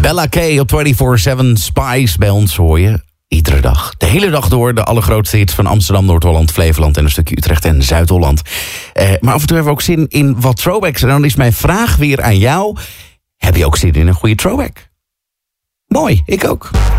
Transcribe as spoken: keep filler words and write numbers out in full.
Bella K op vierentwintig zeven Spice. Bij ons hoor je iedere dag, de hele dag door... de allergrootste hits van Amsterdam, Noord-Holland, Flevoland... en een stukje Utrecht en Zuid-Holland. Uh, maar af en toe hebben we ook zin in wat throwbacks. En dan is mijn vraag weer aan jou. Heb je ook zin in een goede throwback? Mooi, ik ook.